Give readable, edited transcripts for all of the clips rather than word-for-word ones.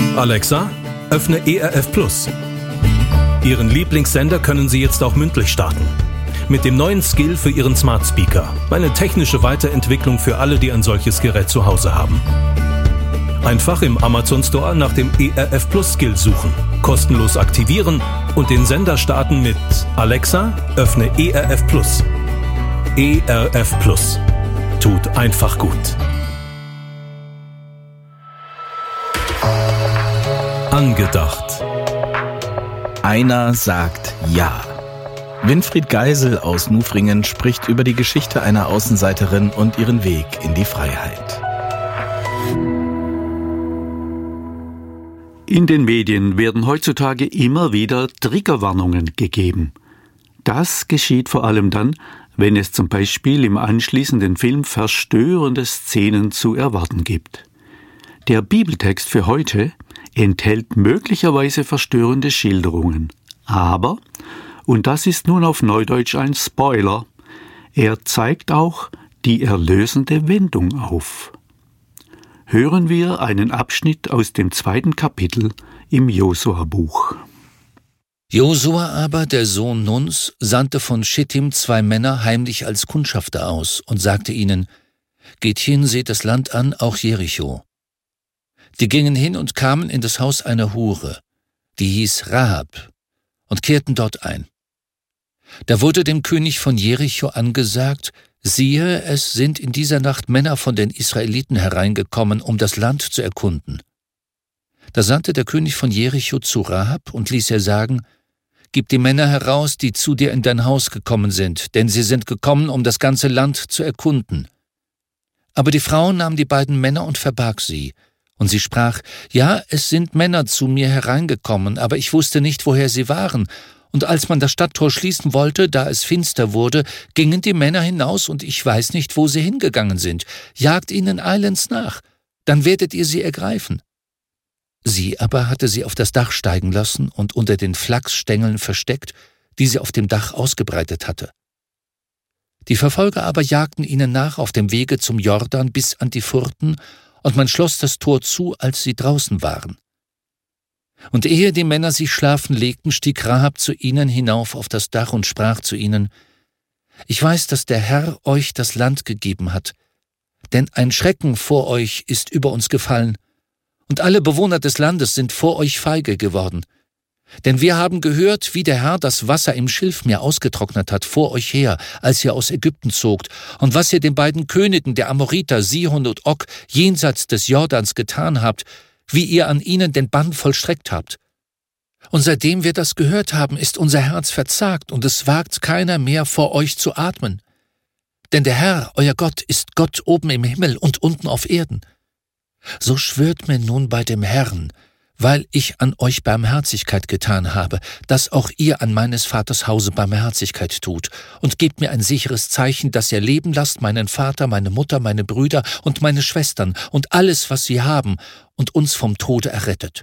Alexa, öffne ERF Plus. Ihren Lieblingssender können Sie jetzt auch mündlich starten. Mit dem neuen Skill für Ihren Smart Speaker. Eine technische Weiterentwicklung für alle, die ein solches Gerät zu Hause haben. Einfach im Amazon Store nach dem ERF Plus Skill suchen, kostenlos aktivieren und den Sender starten mit Alexa, öffne ERF Plus. ERF Plus. Tut einfach gut. Angedacht. Einer sagt Ja. Winfried Geisel aus Nufringen spricht über die Geschichte einer Außenseiterin und ihren Weg in die Freiheit. In den Medien werden heutzutage immer wieder Triggerwarnungen gegeben. Das geschieht vor allem dann, wenn es zum Beispiel im anschließenden Film verstörende Szenen zu erwarten gibt. Der Bibeltext für heute enthält möglicherweise verstörende Schilderungen, aber, und das ist nun auf Neudeutsch ein Spoiler, er zeigt auch die erlösende Wendung auf. Hören wir einen Abschnitt aus dem 2. Kapitel im Josua-Buch. Josua aber, der Sohn Nuns, sandte von Schittim 2 Männer heimlich als Kundschafter aus und sagte ihnen: Geht hin, seht das Land an, auch Jericho. Die gingen hin und kamen in das Haus einer Hure, die hieß Rahab, und kehrten dort ein. Da wurde dem König von Jericho angesagt: Siehe, es sind in dieser Nacht Männer von den Israeliten hereingekommen, um das Land zu erkunden. Da sandte der König von Jericho zu Rahab und ließ ihr sagen: Gib die Männer heraus, die zu dir in dein Haus gekommen sind, denn sie sind gekommen, um das ganze Land zu erkunden. Aber die Frau nahm die beiden Männer und verbarg sie. Und sie sprach: Ja, es sind Männer zu mir hereingekommen, aber ich wusste nicht, woher sie waren. Und als man das Stadttor schließen wollte, da es finster wurde, gingen die Männer hinaus, und ich weiß nicht, wo sie hingegangen sind. Jagt ihnen eilends nach, dann werdet ihr sie ergreifen. Sie aber hatte sie auf das Dach steigen lassen und unter den Flachsstängeln versteckt, die sie auf dem Dach ausgebreitet hatte. Die Verfolger aber jagten ihnen nach auf dem Wege zum Jordan bis an die Furten, und man schloss das Tor zu, als sie draußen waren. Und ehe die Männer sich schlafen legten, stieg Rahab zu ihnen hinauf auf das Dach und sprach zu ihnen: Ich weiß, dass der Herr euch das Land gegeben hat, denn ein Schrecken vor euch ist über uns gefallen, und alle Bewohner des Landes sind vor euch feige geworden. Denn wir haben gehört, wie der Herr das Wasser im Schilfmeer ausgetrocknet hat vor euch her, als ihr aus Ägypten zogt, und was ihr den beiden Königen der Amoriter, Sihon und Og, jenseits des Jordans getan habt, wie ihr an ihnen den Bann vollstreckt habt. Und seitdem wir das gehört haben, ist unser Herz verzagt, und es wagt keiner mehr vor euch zu atmen. Denn der Herr, euer Gott, ist Gott oben im Himmel und unten auf Erden. So schwört mir nun bei dem Herrn, weil ich an euch Barmherzigkeit getan habe, dass auch ihr an meines Vaters Hause Barmherzigkeit tut, und gebt mir ein sicheres Zeichen, dass ihr leben lasst meinen Vater, meine Mutter, meine Brüder und meine Schwestern und alles, was sie haben, und uns vom Tode errettet.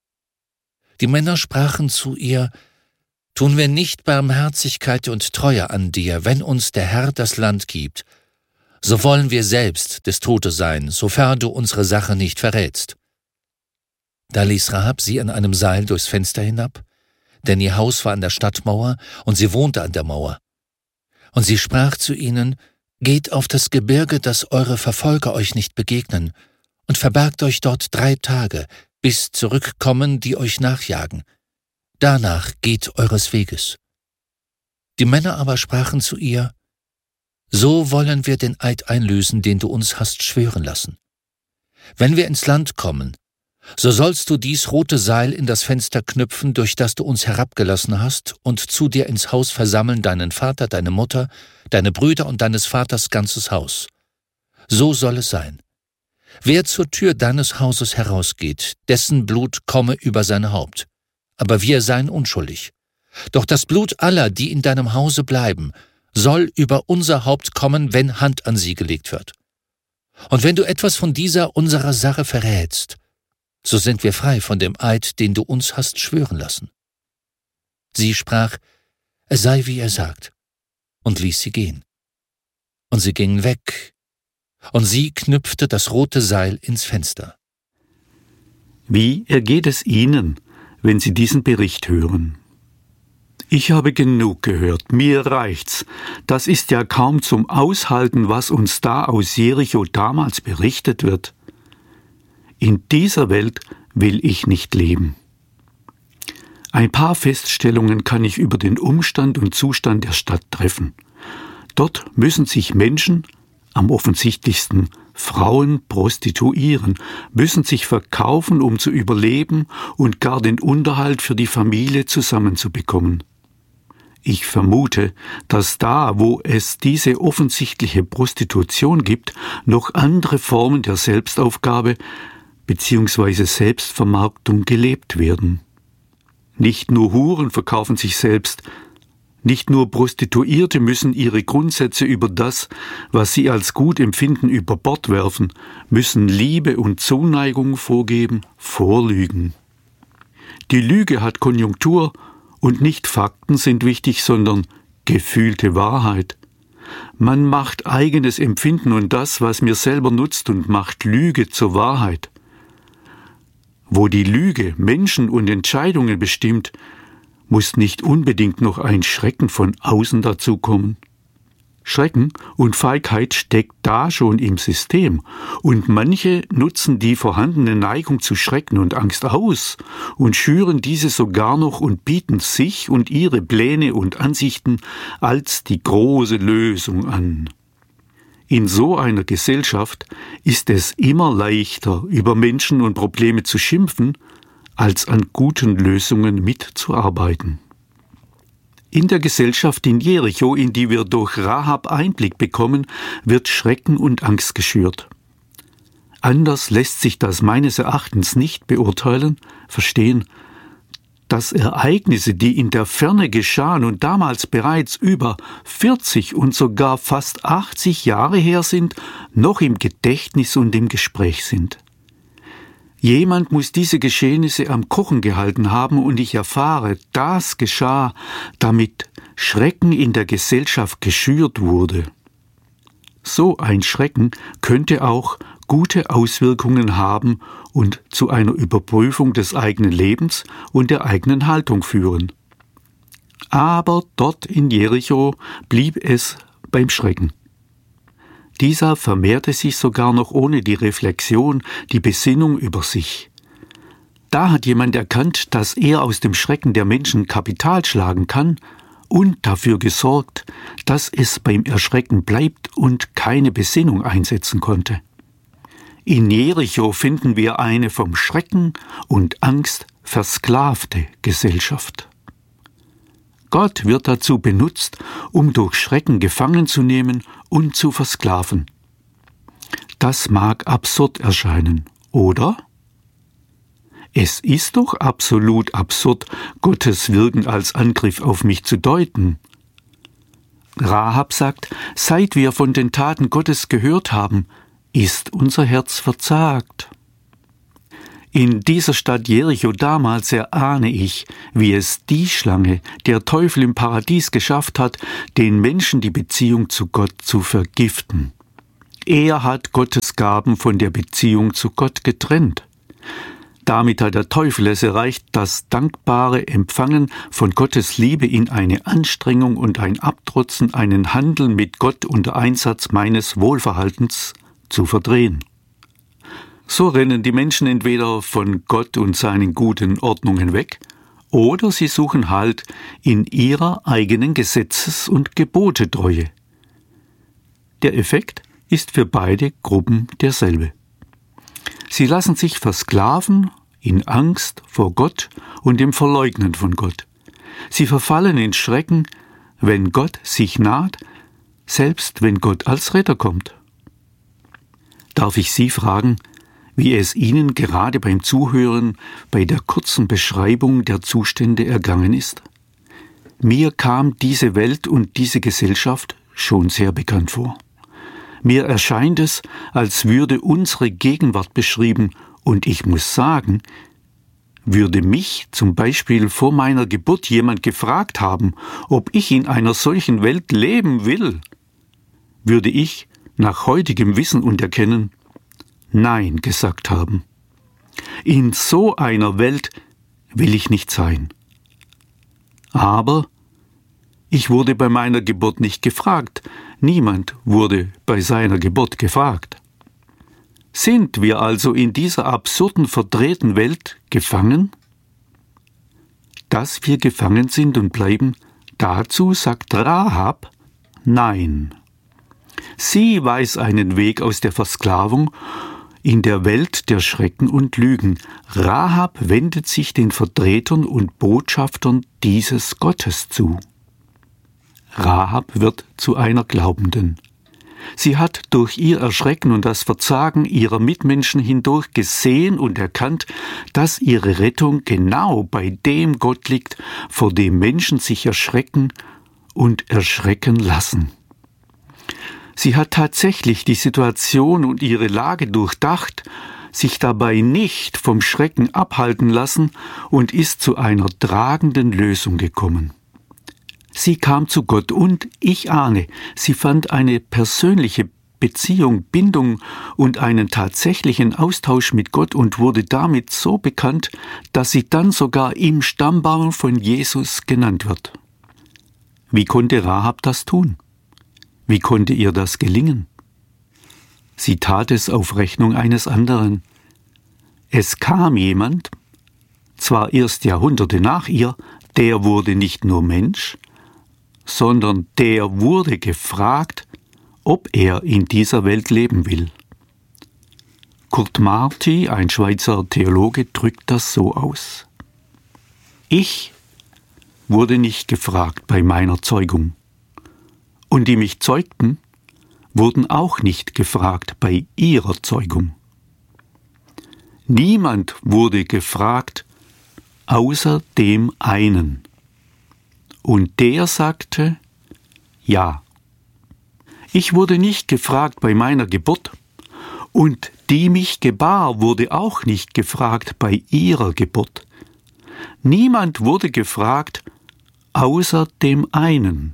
Die Männer sprachen zu ihr: Tun wir nicht Barmherzigkeit und Treue an dir, wenn uns der Herr das Land gibt, so wollen wir selbst des Todes sein, sofern du unsere Sache nicht verrätst. Da ließ Rahab sie an einem Seil durchs Fenster hinab, denn ihr Haus war an der Stadtmauer und sie wohnte an der Mauer. Und sie sprach zu ihnen: Geht auf das Gebirge, dass eure Verfolger euch nicht begegnen, und verbergt euch dort 3 Tage, bis zurückkommen, die euch nachjagen. Danach geht eures Weges. Die Männer aber sprachen zu ihr: So wollen wir den Eid einlösen, den du uns hast schwören lassen. Wenn wir ins Land kommen, so sollst du dies rote Seil in das Fenster knüpfen, durch das du uns herabgelassen hast, und zu dir ins Haus versammeln deinen Vater, deine Mutter, deine Brüder und deines Vaters ganzes Haus. So soll es sein. Wer zur Tür deines Hauses herausgeht, dessen Blut komme über sein Haupt. Aber wir seien unschuldig. Doch das Blut aller, die in deinem Hause bleiben, soll über unser Haupt kommen, wenn Hand an sie gelegt wird. Und wenn du etwas von dieser unserer Sache verrätst, so sind wir frei von dem Eid, den du uns hast schwören lassen. Sie sprach: Es sei, wie er sagt, und ließ sie gehen. Und sie gingen weg, und sie knüpfte das rote Seil ins Fenster. Wie ergeht es Ihnen, wenn Sie diesen Bericht hören? Ich habe genug gehört, mir reicht's. Das ist ja kaum zum Aushalten, was uns da aus Jericho damals berichtet wird. In dieser Welt will ich nicht leben. Ein paar Feststellungen kann ich über den Umstand und Zustand der Stadt treffen. Dort müssen sich Menschen, am offensichtlichsten Frauen, prostituieren, müssen sich verkaufen, um zu überleben und gar den Unterhalt für die Familie zusammenzubekommen. Ich vermute, dass da, wo es diese offensichtliche Prostitution gibt, noch andere Formen der Selbstaufgabe bzw. Selbstvermarktung gelebt werden. Nicht nur Huren verkaufen sich selbst, nicht nur Prostituierte müssen ihre Grundsätze über das, was sie als gut empfinden, über Bord werfen, müssen Liebe und Zuneigung vorgeben, vorlügen. Die Lüge hat Konjunktur und nicht Fakten sind wichtig, sondern gefühlte Wahrheit. Man macht eigenes Empfinden und das, was mir selber nutzt, und macht Lüge zur Wahrheit. Wo die Lüge Menschen und Entscheidungen bestimmt, muss nicht unbedingt noch ein Schrecken von außen dazukommen. Schrecken und Feigheit steckt da schon im System, und manche nutzen die vorhandene Neigung zu Schrecken und Angst aus und schüren diese sogar noch und bieten sich und ihre Pläne und Ansichten als die große Lösung an. In so einer Gesellschaft ist es immer leichter, über Menschen und Probleme zu schimpfen, als an guten Lösungen mitzuarbeiten. In der Gesellschaft in Jericho, in die wir durch Rahab Einblick bekommen, wird Schrecken und Angst geschürt. Anders lässt sich das meines Erachtens nicht beurteilen, verstehen, dass Ereignisse, die in der Ferne geschahen und damals bereits über 40 und sogar fast 80 Jahre her sind, noch im Gedächtnis und im Gespräch sind. Jemand muss diese Geschehnisse am Kochen gehalten haben und ich erfahre, das geschah, damit Schrecken in der Gesellschaft geschürt wurde. So ein Schrecken könnte auch gute Auswirkungen haben und zu einer Überprüfung des eigenen Lebens und der eigenen Haltung führen. Aber dort in Jericho blieb es beim Schrecken. Dieser vermehrte sich sogar noch ohne die Reflexion, die Besinnung über sich. Da hat jemand erkannt, dass er aus dem Schrecken der Menschen Kapital schlagen kann und dafür gesorgt, dass es beim Erschrecken bleibt und keine Besinnung einsetzen konnte. In Jericho finden wir eine vom Schrecken und Angst versklavte Gesellschaft. Gott wird dazu benutzt, um durch Schrecken gefangen zu nehmen und zu versklaven. Das mag absurd erscheinen, oder? Es ist doch absolut absurd, Gottes Wirken als Angriff auf mich zu deuten. Rahab sagt, seit wir von den Taten Gottes gehört haben, ist unser Herz verzagt. In dieser Stadt Jericho damals erahne ich, wie es die Schlange, der Teufel im Paradies geschafft hat, den Menschen die Beziehung zu Gott zu vergiften. Er hat Gottes Gaben von der Beziehung zu Gott getrennt. Damit hat der Teufel es erreicht, das dankbare Empfangen von Gottes Liebe in eine Anstrengung und ein Abtrotzen, einen Handeln mit Gott unter Einsatz meines Wohlverhaltens zu verdrehen. So rennen die Menschen entweder von Gott und seinen guten Ordnungen weg, oder sie suchen Halt in ihrer eigenen Gesetzes- und Gebotetreue. Der Effekt ist für beide Gruppen derselbe. Sie lassen sich versklaven in Angst vor Gott und im Verleugnen von Gott. Sie verfallen in Schrecken, wenn Gott sich naht, selbst wenn Gott als Retter kommt. Darf ich Sie fragen, wie es Ihnen gerade beim Zuhören bei der kurzen Beschreibung der Zustände ergangen ist? Mir kam diese Welt und diese Gesellschaft schon sehr bekannt vor. Mir erscheint es, als würde unsere Gegenwart beschrieben, und ich muss sagen, würde mich zum Beispiel vor meiner Geburt jemand gefragt haben, ob ich in einer solchen Welt leben will, würde ich nach heutigem Wissen und Erkennen Nein gesagt haben. In so einer Welt will ich nicht sein. Aber ich wurde bei meiner Geburt nicht gefragt. Niemand wurde bei seiner Geburt gefragt. Sind wir also in dieser absurden, verdrehten Welt gefangen? Dass wir gefangen sind und bleiben, dazu sagt Rahab Nein. Sie weiß einen Weg aus der Versklavung in der Welt der Schrecken und Lügen. Rahab wendet sich den Vertretern und Botschaftern dieses Gottes zu. Rahab wird zu einer Glaubenden. Sie hat durch ihr Erschrecken und das Verzagen ihrer Mitmenschen hindurch gesehen und erkannt, dass ihre Rettung genau bei dem Gott liegt, vor dem Menschen sich erschrecken und erschrecken lassen. Sie hat tatsächlich die Situation und ihre Lage durchdacht, sich dabei nicht vom Schrecken abhalten lassen und ist zu einer tragenden Lösung gekommen. Sie kam zu Gott und, ich ahne, sie fand eine persönliche Beziehung, Bindung und einen tatsächlichen Austausch mit Gott und wurde damit so bekannt, dass sie dann sogar im Stammbaum von Jesus genannt wird. Wie konnte Rahab das tun? Wie konnte ihr das gelingen? Sie tat es auf Rechnung eines anderen. Es kam jemand, zwar erst Jahrhunderte nach ihr, der wurde nicht nur Mensch, sondern der wurde gefragt, ob er in dieser Welt leben will. Kurt Marti, ein Schweizer Theologe, drückt das so aus. Ich wurde nicht gefragt bei meiner Zeugung. Und die mich zeugten, wurden auch nicht gefragt bei ihrer Zeugung. Niemand wurde gefragt, außer dem einen. Und der sagte, ja. Ich wurde nicht gefragt bei meiner Geburt, und die mich gebar, wurde auch nicht gefragt bei ihrer Geburt. Niemand wurde gefragt, außer dem einen.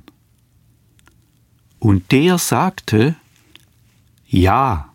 Und der sagte, ja.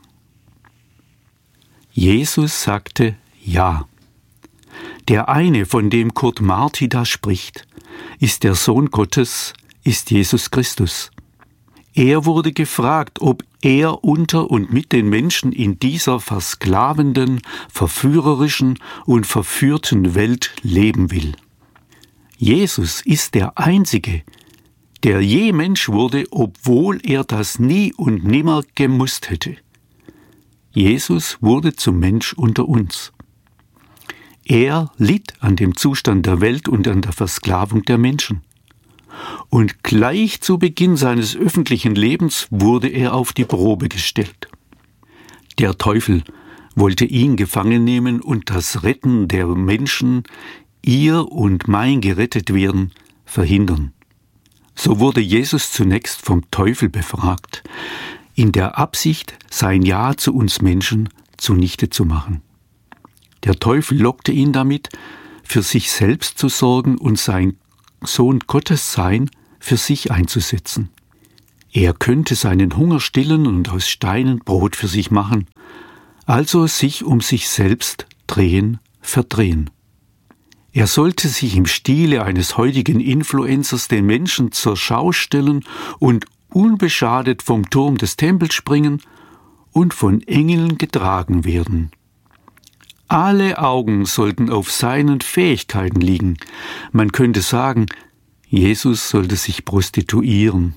Jesus sagte, ja. Der eine, von dem Kurt Marti da spricht, ist der Sohn Gottes, ist Jesus Christus. Er wurde gefragt, ob er unter und mit den Menschen in dieser versklavenden, verführerischen und verführten Welt leben will. Jesus ist der Einzige, der je Mensch wurde, obwohl er das nie und nimmer gemusst hätte. Jesus wurde zum Mensch unter uns. Er litt an dem Zustand der Welt und an der Versklavung der Menschen. Und gleich zu Beginn seines öffentlichen Lebens wurde er auf die Probe gestellt. Der Teufel wollte ihn gefangen nehmen und das Retten der Menschen, ihr und mein gerettet werden, verhindern. So wurde Jesus zunächst vom Teufel befragt, in der Absicht, sein Ja zu uns Menschen zunichte zu machen. Der Teufel lockte ihn damit, für sich selbst zu sorgen und sein Sohn Gottes sein für sich einzusetzen. Er könnte seinen Hunger stillen und aus Steinen Brot für sich machen, also sich um sich selbst verdrehen. Er sollte sich im Stile eines heutigen Influencers den Menschen zur Schau stellen und unbeschadet vom Turm des Tempels springen und von Engeln getragen werden. Alle Augen sollten auf seinen Fähigkeiten liegen. Man könnte sagen, Jesus sollte sich prostituieren.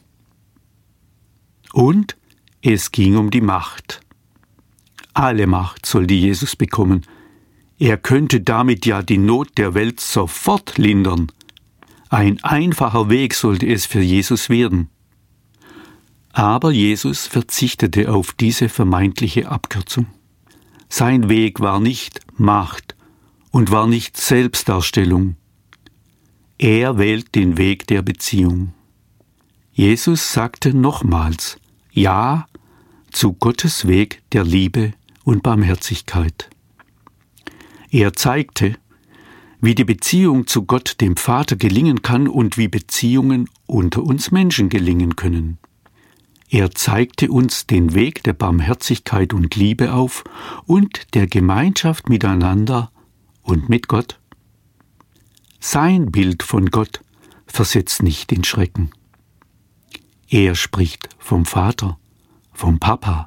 Und es ging um die Macht. Alle Macht sollte Jesus bekommen. Er könnte damit ja die Not der Welt sofort lindern. Ein einfacher Weg sollte es für Jesus werden. Aber Jesus verzichtete auf diese vermeintliche Abkürzung. Sein Weg war nicht Macht und war nicht Selbstdarstellung. Er wählt den Weg der Beziehung. Jesus sagte nochmals Ja zu Gottes Weg der Liebe und Barmherzigkeit. Er zeigte, wie die Beziehung zu Gott, dem Vater, gelingen kann und wie Beziehungen unter uns Menschen gelingen können. Er zeigte uns den Weg der Barmherzigkeit und Liebe auf und der Gemeinschaft miteinander und mit Gott. Sein Bild von Gott versetzt nicht in Schrecken. Er spricht vom Vater, vom Papa.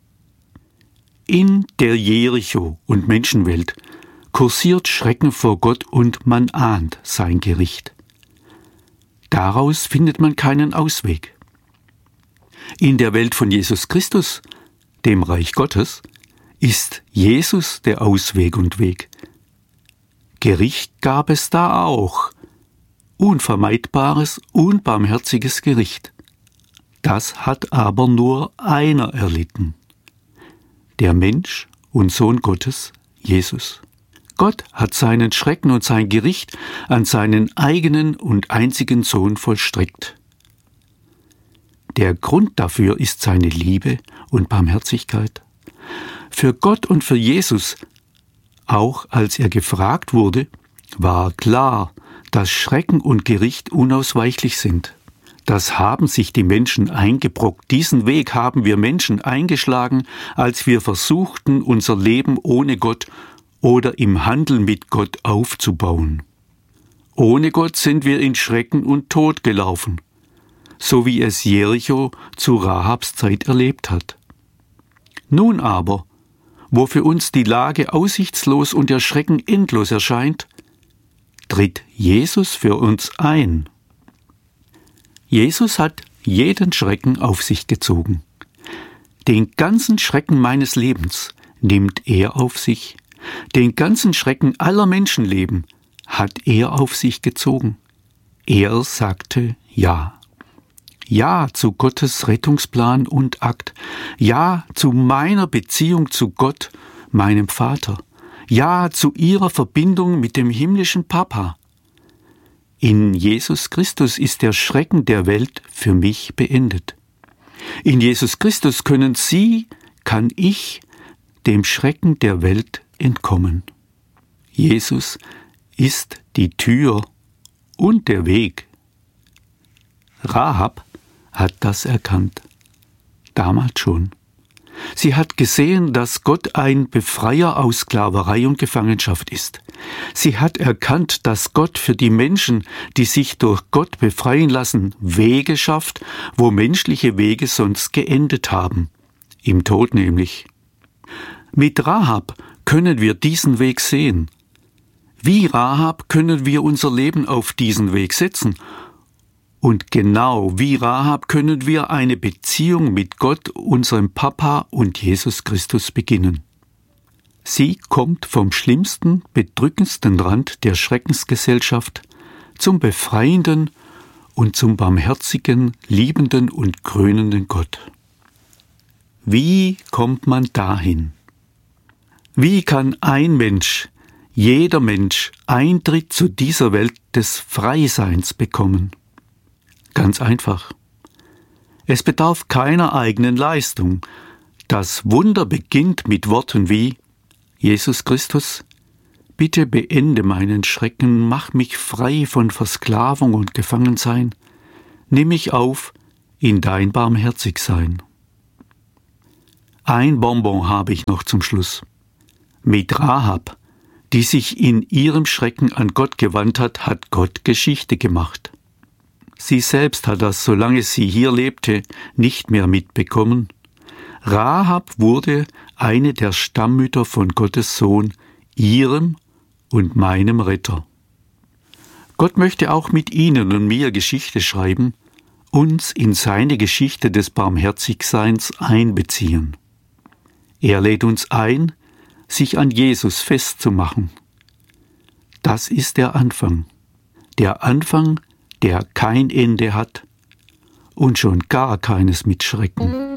In der Jericho- und Menschenwelt kursiert Schrecken vor Gott und man ahnt sein Gericht. Daraus findet man keinen Ausweg. In der Welt von Jesus Christus, dem Reich Gottes, ist Jesus der Ausweg und Weg. Gericht gab es da auch, unvermeidbares, unbarmherziges Gericht. Das hat aber nur einer erlitten, der Mensch und Sohn Gottes, Jesus. Gott hat seinen Schrecken und sein Gericht an seinen eigenen und einzigen Sohn vollstreckt. Der Grund dafür ist seine Liebe und Barmherzigkeit. Für Gott und für Jesus, auch als er gefragt wurde, war klar, dass Schrecken und Gericht unausweichlich sind. Das haben sich die Menschen eingebrockt. Diesen Weg haben wir Menschen eingeschlagen, als wir versuchten, unser Leben ohne Gott oder im Handel mit Gott aufzubauen. Ohne Gott sind wir in Schrecken und Tod gelaufen, so wie es Jericho zu Rahabs Zeit erlebt hat. Nun aber, wo für uns die Lage aussichtslos und der Schrecken endlos erscheint, tritt Jesus für uns ein. Jesus hat jeden Schrecken auf sich gezogen. Den ganzen Schrecken meines Lebens nimmt er auf sich. Den ganzen Schrecken aller Menschenleben hat er auf sich gezogen. Er sagte Ja. Ja zu Gottes Rettungsplan und Akt. Ja zu meiner Beziehung zu Gott, meinem Vater. Ja zu ihrer Verbindung mit dem himmlischen Papa. In Jesus Christus ist der Schrecken der Welt für mich beendet. In Jesus Christus kann ich dem Schrecken der Welt entkommen. Jesus ist die Tür und der Weg. Rahab hat das erkannt. Damals schon. Sie hat gesehen, dass Gott ein Befreier aus Sklaverei und Gefangenschaft ist. Sie hat erkannt, dass Gott für die Menschen, die sich durch Gott befreien lassen, Wege schafft, wo menschliche Wege sonst geendet haben. Im Tod nämlich. Mit Rahab können wir diesen Weg sehen. Wie Rahab können wir unser Leben auf diesen Weg setzen. Und genau wie Rahab können wir eine Beziehung mit Gott, unserem Papa und Jesus Christus beginnen. Sie kommt vom schlimmsten, bedrückendsten Rand der Schreckensgesellschaft zum befreienden und zum barmherzigen, liebenden und krönenden Gott. Wie kommt man dahin? Wie kann ein Mensch, jeder Mensch, Eintritt zu dieser Welt des Freiseins bekommen? Ganz einfach. Es bedarf keiner eigenen Leistung. Das Wunder beginnt mit Worten wie: Jesus Christus, bitte beende meinen Schrecken, mach mich frei von Versklavung und Gefangensein, nimm mich auf in dein Barmherzigsein. Ein Bonbon habe ich noch zum Schluss. Mit Rahab, die sich in ihrem Schrecken an Gott gewandt hat, hat Gott Geschichte gemacht. Sie selbst hat das, solange sie hier lebte, nicht mehr mitbekommen. Rahab wurde eine der Stammmütter von Gottes Sohn, ihrem und meinem Retter. Gott möchte auch mit Ihnen und mir Geschichte schreiben, uns in seine Geschichte des Barmherzigseins einbeziehen. Er lädt uns ein, sich an Jesus festzumachen. Das ist der Anfang, der kein Ende hat und schon gar keines mit Schrecken.